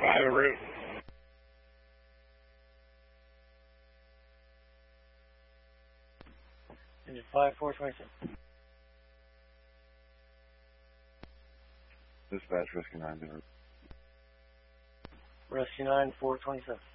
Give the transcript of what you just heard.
5 en route. Engine 5, 427. Dispatch, Rescue 9. Rescue 9, 427.